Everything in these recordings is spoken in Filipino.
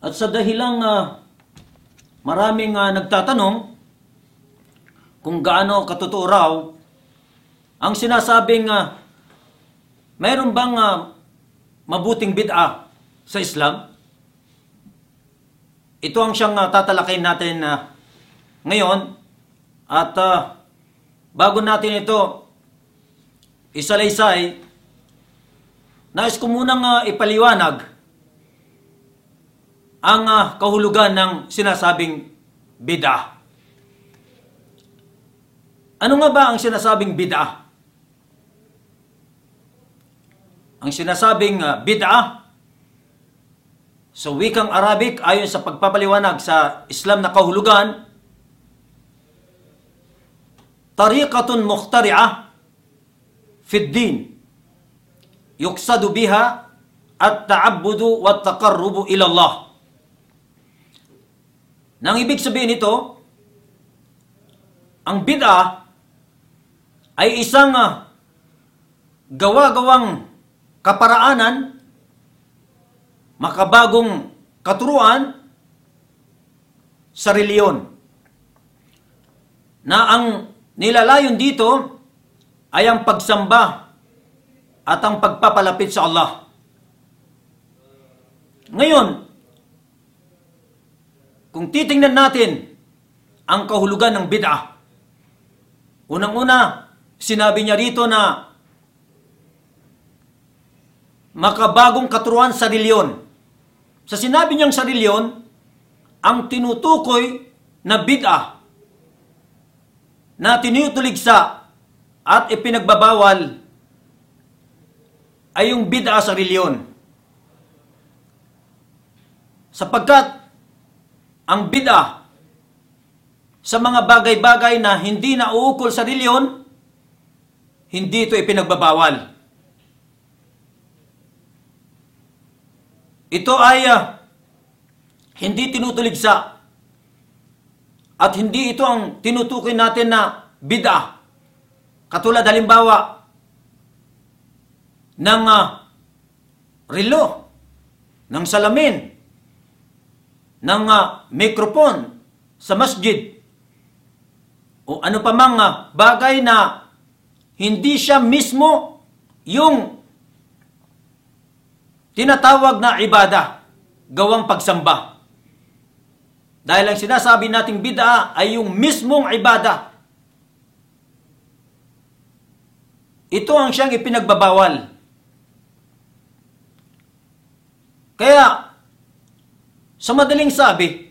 At sa dahilang maraming nagtatanong kung gaano katotoo raw ang sinasabing mayroon bang mabuting bid'a sa Islam? Ito ang siyang tatalakayin natin ngayon. At bago natin ito isalaysay, nais ko munang ipaliwanag ang kahulugan ng sinasabing bid'a. Ano nga ba ang sinasabing bid'a? Ang sinasabing bid'a sa wikang Arabic ayon sa pagpapaliwanag sa Islam na kahulugan, tariqatun mukhtari'ah fi ad-din yuqsadu biha at-ta'abbudu wat-taqarrubu ila Allah. Nang ibig sabihin nito, ang bid'a ay isang gawa-gawang kaparaanan, makabagong katuruan sa reliyon, na ang nilalayon dito ay ang pagsamba at ang pagpapalapit sa Allah. Ngayon, kung titingnan natin ang kahulugan ng bid'a, unang-una, sinabi niya rito na makabagong katuruan sa reliyon. Sa sinabi niyang sa reliyon, ang tinutukoy na bid'a na tinutuligsa at ipinagbabawal ay yung bid'a sa reliyon. Sapagkat ang bid'a sa mga bagay-bagay na hindi nauukol sa reliyon, hindi ito ipinagbabawal. Ito ay hindi tinutuligsa at hindi ito ang tinutukoy natin na bid'a. Katulad halimbawa ng relo, ng salamin, ng mikrofon sa masjid, o ano pa mang bagay na hindi siya mismo yung tinatawag na ibada, gawang pagsamba. Dahil ang sinasabi nating bid'a ay yung mismong ibada. Ito ang siyang ipinagbabawal. Kaya, sa madaling sabi,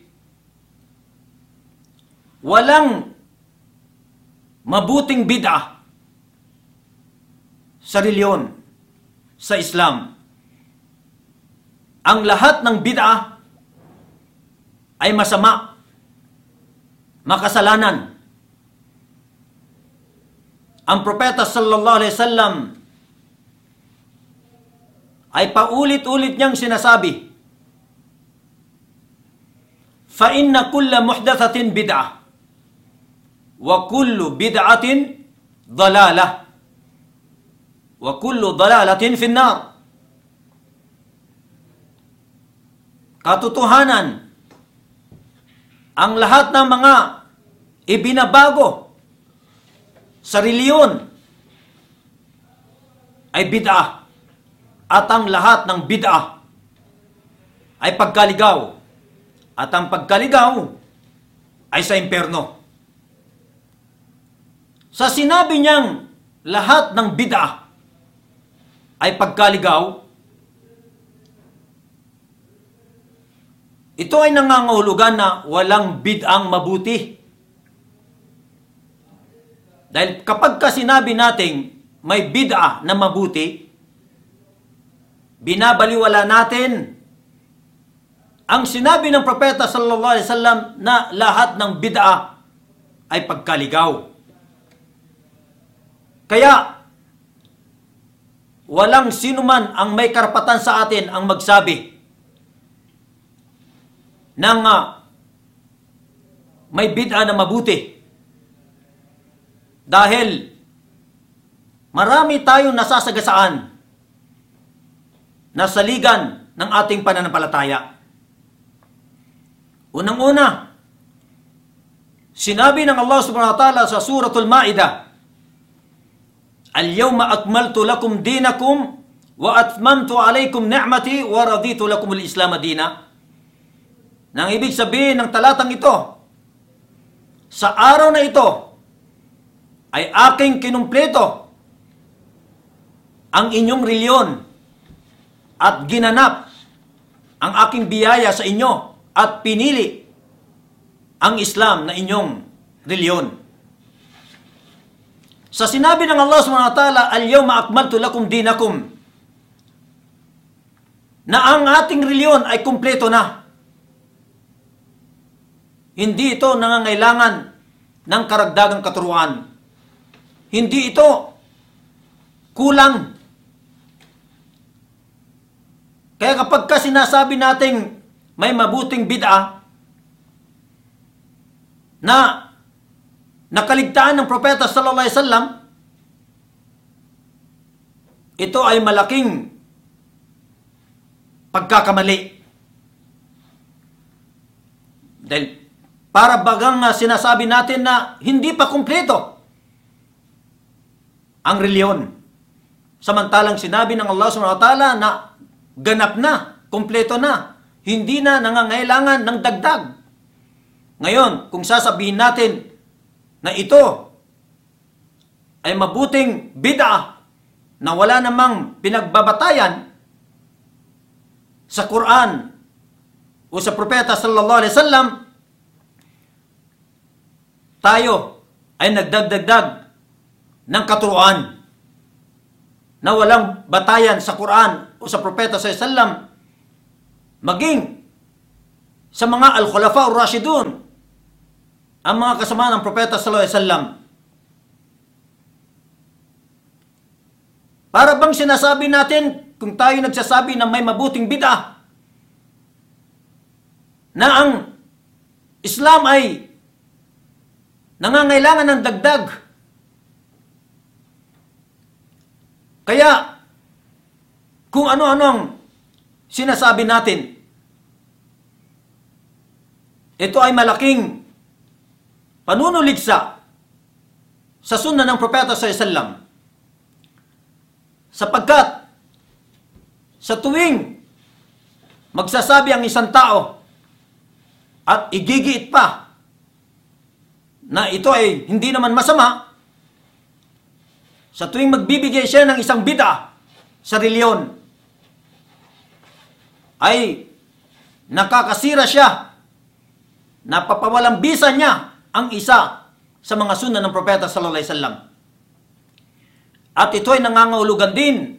walang mabuting bid'a sa reliyon, sa Islam. Ang lahat ng bid'a ay masama, makasalanan. Ang propeta sallallahu alaihi wasallam ay paulit-ulit niyang sinasabi, fa inna kulla muhdathatin bid'ah wa kullu bid'atin dalalah wa kullu dalalatin finnar. Katotohanan, ang lahat ng mga ibinabago sa reliyon ay bid'ah, at ang lahat ng bid'ah ay pagkaligaw, at ang pagkaligaw ay sa impyerno. Sa sinabi niyang lahat ng bid'ah ay pagkaligaw, ito ay nangangahulugan na walang bid'ang mabuti. Dahil kapag sinabi nating may bid'a na mabuti, binabaliwala natin ang sinabi ng propeta sallallahu alaihi wasallam na lahat ng bid'a ay pagkaligaw. Kaya, walang sinuman ang may karapatan sa atin ang magsabi ng may bid'a na mabuti. Dahil marami tayong nasasagasaan, nasaligan ng ating pananampalataya. Unang-una, sinabi ng Allah subhanahu wa ta'ala sa Suratul Ma'idah, Al-yawma akmaltu lakum dinakum wa atmamtu alaykum ni'mati wa raditu lakum al-Islam dina. Nang ibig sabihin ng talatang ito, sa araw na ito ay aking kinumpleto ang inyong reliyon at ginanap ang aking biyaya sa inyo at pinili ang Islam na inyong reliyon. Sa sinabi ng Allah subhanahu wa ta'ala, Al-yawma akmaltu lakum dinakum, na ang ating reliyon ay kumpleto na. Hindi ito nangangailangan ng karagdagang katuruan. Hindi ito kulang. Kaya kapag ka sinasabi nating may mabuting bid'a na nakaligtaan ng propeta sallallahu alaihi wasallam, ito ay malaking pagkakamali. Dahil para bagang sinasabi natin na hindi pa kumpleto ang reliyon. Samantalang sinabi ng Allah subhanahu wa ta'ala na ganap na, kumpleto na, hindi na nangangailangan ng dagdag. Ngayon, kung sasabihin natin na ito ay mabuting bid'a na wala namang pinagbabatayan sa Quran o sa propeta sallallahu alaihi wasallam, tayo ay nagdagdagdag ng katuruan na walang batayan sa Quran o sa propeta sallallahu alaihi wasallam, maging sa mga al-khulafa ar-rashidun, ang mga kasama ng propeta sallallahu alaihi wasallam. Para bang sinasabi natin, kung tayo nagsasabi na may mabuting bid'ah, na ang Islam ay nangangailangan ng dagdag. Kaya, kung ano-ano ang sinasabi natin, ito ay malaking panunuligsa sa sunna ng propeta sallallahu alaihi wasallam. Sapagkat sa tuwing magsasabi ang isang tao at igigiit pa na ito ay hindi naman masama, sa tuwing magbibigay siya ng isang bid'ah sa reliyon, ay nakakasira siya, napapawalang bisa niya ang isa sa mga sunna ng propeta sallallahu alaihi wasallam. At ito ay nangangahulugan din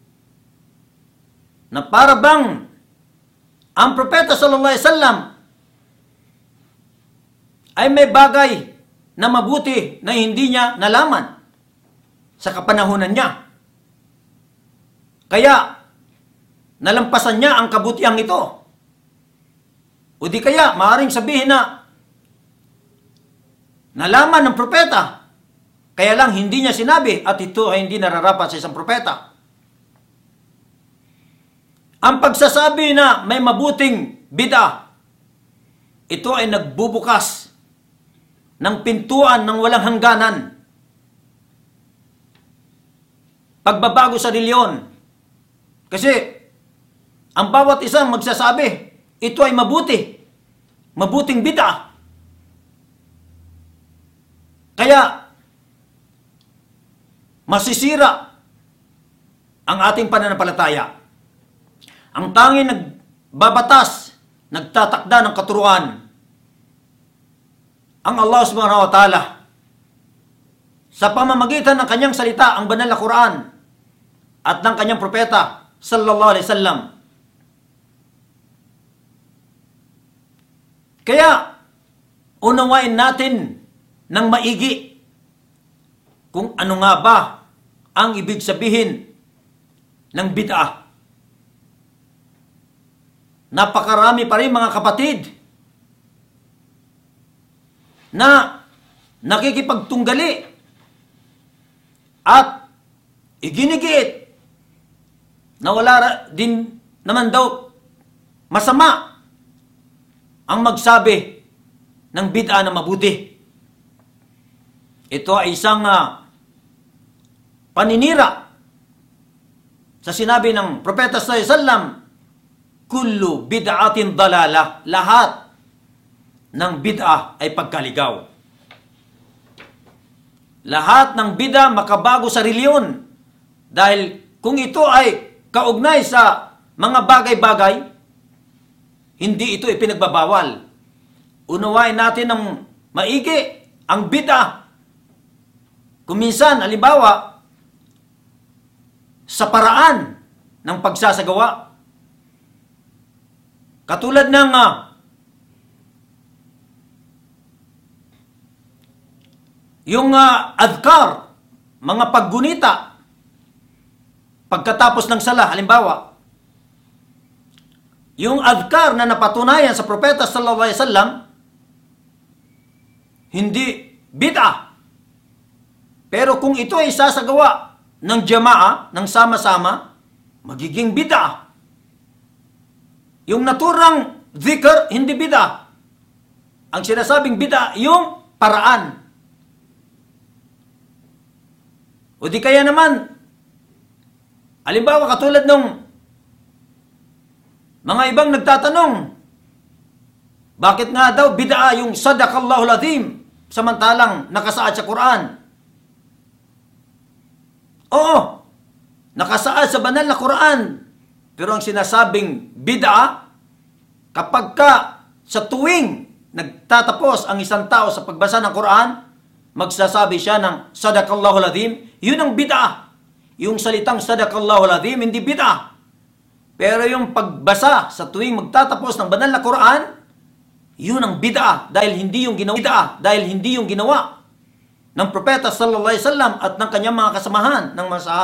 na para bang ang propeta sallallahu alaihi wasallam ay may bagay na mabuti na hindi niya nalaman sa kapanahunan niya. Kaya nalampasan niya ang kabutihan ito. O di kaya maaaring sabihin na nalaman ng propeta, kaya lang hindi niya sinabi at ito ay hindi nararapat sa isang propeta. Ang pagsasabi na may mabuting bid'ah, ito ay nagbubukas ng pintuan ng walang hangganan. Pagbabago sa reliyon. Kasi ang bawat isang magsasabi, ito ay mabuti. Mabuting bid'ah. Kaya masisira ang ating pananampalataya. Ang tanging nagbabatas, nagtatakda ng katuruan, ang Allah subhanahu wa ta'ala. Sa pamamagitan ng kanyang salita, ang banal na Quran, at ng kanyang propeta, sallallahu alaihi wasallam. Kaya, unawain natin ng maigi kung ano nga ba ang ibig sabihin ng bid'ah. Napakarami pa rin mga kapatid na nakikipagtunggali at iginigiit na wala din naman daw masama ang magsabi ng bid'a na mabuti. Ito ay isang paninira sa sinabi ng Propeta sallallahu alaihi wasallam, kullu bid'atin dalalah, lahat ng bid'a ay pagkaligaw. Lahat ng bid'a makabago sa reliyon. Dahil kung ito ay kaugnay sa mga bagay-bagay, hindi ito ipinagbabawal. Unawain natin ng maigi ang bid'a. Kung minsan, halimbawa, sa paraan ng pagsasagawa. Katulad ng yung adhkar, mga paggunita, pagkatapos ng sala, halimbawa, yung adhkar na napatunayan sa Propeta sallallahu alaihi wasallam, hindi bid'ah. Pero kung ito ay sasagawa ng jama'a, ng sama-sama, magiging bid'ah. Yung naturang dhikr, hindi bid'ah. Ang sinasabing bid'ah, yung paraan. O di kaya naman, halimbawa katulad nung mga ibang nagtatanong, bakit nga daw bid'ah yung sadaqallahul azim, samantalang nakasaad sa Quran? Oo, nakasaad sa banal na Quran. Pero ang sinasabing bid'ah, kapag ka sa tuwing nagtatapos ang isang tao sa pagbasa ng Quran, magsasabi siya ng sadaqallahul azim, yun ang bid'ah. Yung salitang sadaqallahul azim, hindi bid'ah. Pero yung pagbasa sa tuwing magtatapos ng banal na Quran, yun ang bid'ah dahil hindi yung ginawa ng Propeta sallallahu alaihi wasallam at ng kanyang mga kasamahan ng mga